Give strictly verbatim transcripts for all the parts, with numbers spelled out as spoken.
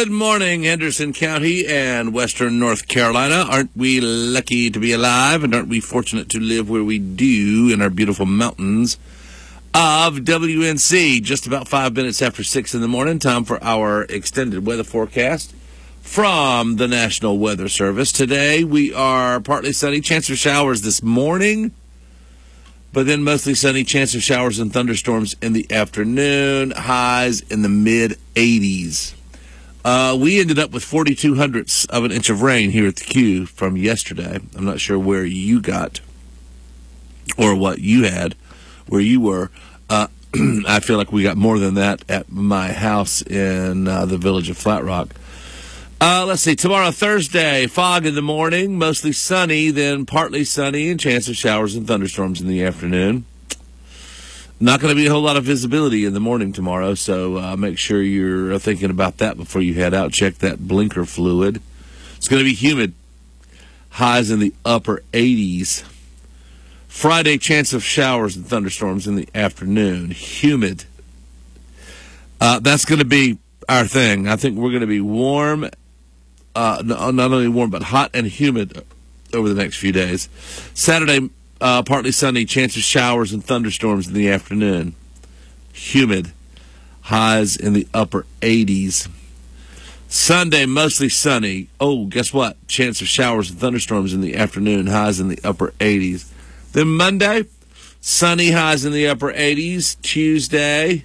Good morning, Henderson County and Western North Carolina. Aren't we lucky to be alive, and aren't we fortunate to live where we do in our beautiful mountains of W N C? Just about five minutes after six in the morning, time for our extended weather forecast from the National Weather Service. Today we are partly sunny, chance of showers this morning, but then mostly sunny, chance of showers and thunderstorms in the afternoon, highs in the mid eighties. Uh, we ended up with forty-two hundredths of an inch of rain here at the Q from yesterday. I'm not sure where you got or what you had, where you were. Uh, I feel like we got more than that at my house in uh, the village of Flat Rock. Uh, let's see, tomorrow, Thursday, fog in the morning, mostly sunny, then partly sunny, and chance of showers and thunderstorms in the afternoon. Not going to be a whole lot of visibility in the morning tomorrow, so uh, make sure you're thinking about that before you head out. Check that blinker fluid. It's going to be humid. Highs in the upper eighties. Friday, chance of showers and thunderstorms in the afternoon. Humid. Uh, that's going to be our thing. I think we're going to be warm, uh, not only warm, but hot and humid over the next few days. Saturday, Uh, partly sunny, chance of showers and thunderstorms in the afternoon. Humid. Highs in the upper eighties. Sunday, mostly sunny. Oh, guess what? Chance of showers and thunderstorms in the afternoon. Highs in the upper eighties. Then Monday, sunny, highs in the upper eighties. Tuesday,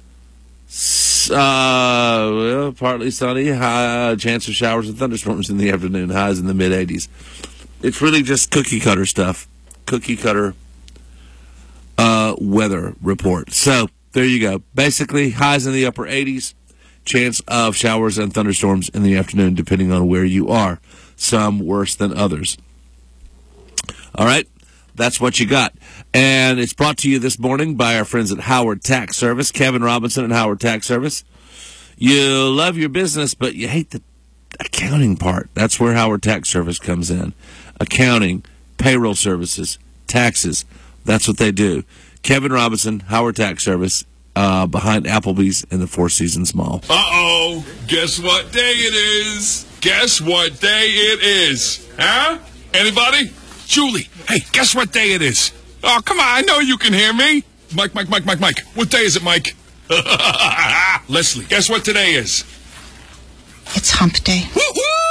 uh, well, partly sunny, high, chance of showers and thunderstorms in the afternoon. Highs in the mid eighties. It's really just cookie cutter stuff. Cookie cutter uh, weather report. So there you go. Basically, highs in the upper eighties, chance of showers and thunderstorms in the afternoon, depending on where you are. Some worse than others. All right, that's what you got. And it's brought to you this morning by our friends at Howard Tax Service. Kevin Robinson at Howard Tax Service. You love your business, but you hate the accounting part. That's where Howard Tax Service comes in. Accounting, payroll services, taxes. That's what they do. Kevin Robinson, Howard Tax Service, uh, behind Applebee's in the Four Seasons Mall. Uh-oh. Guess what day it is? Guess what day it is? Huh? Anybody? Julie, hey, guess what day it is? Oh, come on, I know you can hear me. Mike, Mike, Mike, Mike, Mike. What day is it, Mike? Leslie, guess what today is? It's hump day. Woo-hoo!